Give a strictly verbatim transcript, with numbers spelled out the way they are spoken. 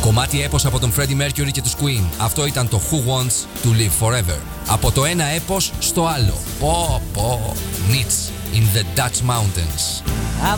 Κομμάτι έπος από τον Freddie Mercury και τους Queen. Αυτό ήταν το Who Wants to Live Forever. Από το ένα έπος στο άλλο. Πω πω. Nits in the Dutch Mountains.